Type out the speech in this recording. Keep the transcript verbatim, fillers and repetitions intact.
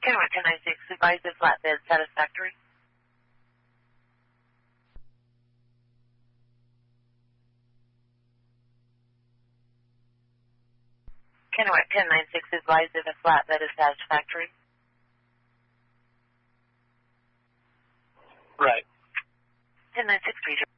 Kennewick ten nine six, advise if flatbed satisfactory. Kennewick ten nine six, advise if a flatbed is satisfactory. Right. ten nine six, please.